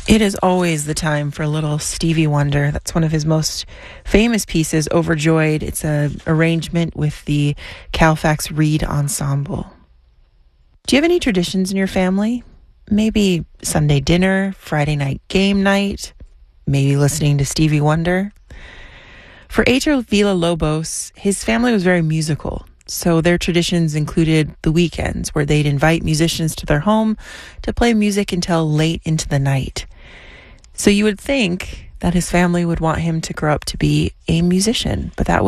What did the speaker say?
It is always the time for a little Stevie Wonder. That's one of his most famous pieces, Overjoyed. It's an arrangement with the Calfax Reed Ensemble. Do you have any traditions in your family? Maybe Sunday dinner, Friday night game night, maybe listening to Stevie Wonder? For Heitor Villa-Lobos, his family was very musical. So their traditions included the weekends where they'd invite musicians to their home to play music until late into the night. So you would think that his family would want him to grow up to be a musician, but that